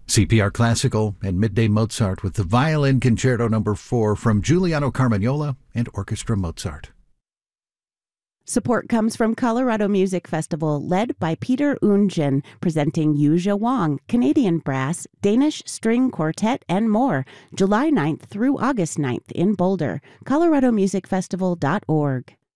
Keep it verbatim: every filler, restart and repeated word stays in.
C P R Classical and Midday Mozart with the Violin Concerto Number four from Giuliano Carmagnola and Orchestra Mozart. Support comes from Colorado Music Festival, led by Peter Oundjian, presenting Yuja Wang, Canadian Brass, Danish String Quartet, and more, July ninth through August ninth in Boulder. colorado music festival dot org.